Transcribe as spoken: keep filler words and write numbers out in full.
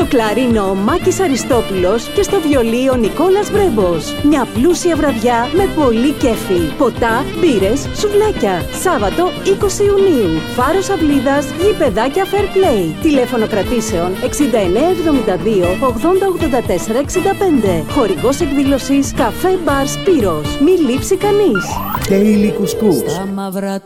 κλαρίνο ο Μάκης Αριστόπουλος και στο βιολί ο Νικόλας Βρέμπος. Μια πλούσια βραδιά με πολύ κέφι. Ποτά, μπύρες, σουβλάκια. Σάββατο είκοσι Ιουνίου. Φάρος Αυλίδας, γηπεδάκια Fair Play. Τηλέφωνο κρατήσεων εξήντα εννέα εβδομήντα δύο ογδόντα ογδόντα τέσσερα εξήντα πέντε. Χορηγός εκδήλωσης Καφέ Μπαρ Σπύρος. Μη λείψει κανείς. Daily Couscous. Στα μαύρα